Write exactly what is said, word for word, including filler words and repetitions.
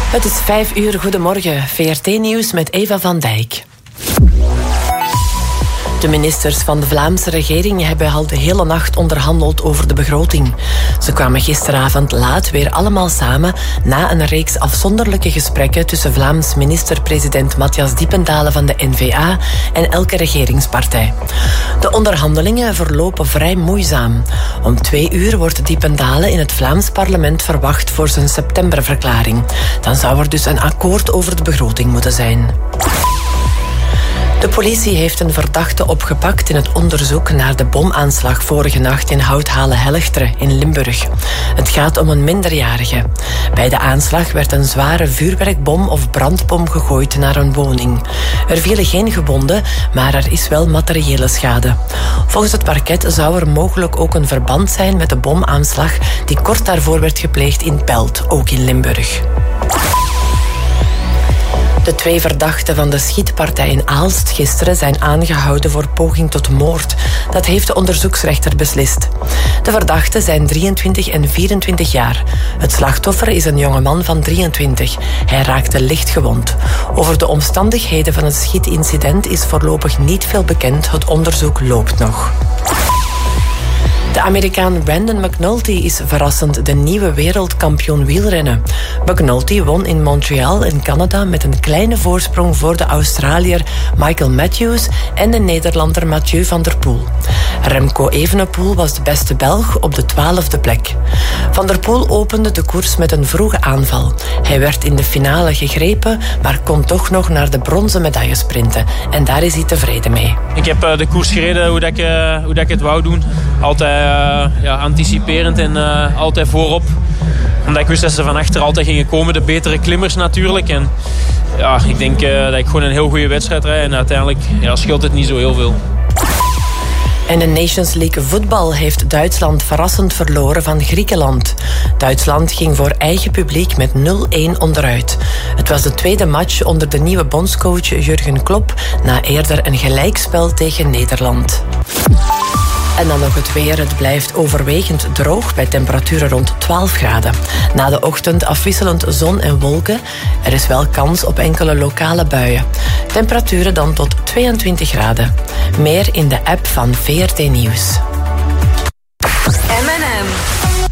Het is vijf uur, goedemorgen. V R T-nieuws met Eva van Dijk. De ministers van de Vlaamse regering hebben al de hele nacht onderhandeld over de begroting. Ze kwamen gisteravond laat weer allemaal samen na een reeks afzonderlijke gesprekken tussen Vlaams minister-president Matthias Diependalen van de N V A en elke regeringspartij. De onderhandelingen verlopen vrij moeizaam. Om twee uur wordt Diependalen in het Vlaams parlement verwacht voor zijn septemberverklaring. Dan zou er dus een akkoord over de begroting moeten zijn. De politie heeft een verdachte opgepakt in het onderzoek naar de bomaanslag vorige nacht in Houthalen-Helchteren in Limburg. Het gaat om een minderjarige. Bij de aanslag werd een zware vuurwerkbom of brandbom gegooid naar een woning. Er vielen geen gewonden, maar er is wel materiële schade. Volgens het parket zou er mogelijk ook een verband zijn met de bomaanslag die kort daarvoor werd gepleegd in Pelt, ook in Limburg. De twee verdachten van de schietpartij in Aalst gisteren zijn aangehouden voor poging tot moord. Dat heeft de onderzoeksrechter beslist. De verdachten zijn drieëntwintig en vierentwintig jaar. Het slachtoffer is een jongeman van drieëntwintig. Hij raakte licht gewond. Over de omstandigheden van het schietincident is voorlopig niet veel bekend. Het onderzoek loopt nog. De Amerikaan Brandon McNulty is verrassend de nieuwe wereldkampioen wielrennen. McNulty won in Montreal in Canada met een kleine voorsprong voor de Australiër Michael Matthews en de Nederlander Mathieu van der Poel. Remco Evenepoel was de beste Belg op de twaalfde plek. Van der Poel opende de koers met een vroege aanval. Hij werd in de finale gegrepen, maar kon toch nog naar de bronzen medaille sprinten. En daar is hij tevreden mee. Ik heb uh, de koers gereden hoe, dat ik, uh, hoe dat ik het wou doen. Altijd uh, ja, anticiperend en uh, altijd voorop. Omdat ik wist dat ze van achter altijd gingen komen. De betere klimmers natuurlijk. En ja, ik denk uh, dat ik gewoon een heel goede wedstrijd rijd. En uiteindelijk ja, scheelt het niet zo heel veel. En de Nations League voetbal heeft Duitsland verrassend verloren van Griekenland. Duitsland ging voor eigen publiek met nul-een onderuit. Het was de tweede match onder de nieuwe bondscoach Jurgen Klopp na eerder een gelijkspel tegen Nederland. En dan nog het weer. Het blijft overwegend droog bij temperaturen rond twaalf graden. Na de ochtend afwisselend zon en wolken. Er is wel kans op enkele lokale buien. Temperaturen dan tot tweeëntwintig graden. Meer in de app van V R T Nieuws.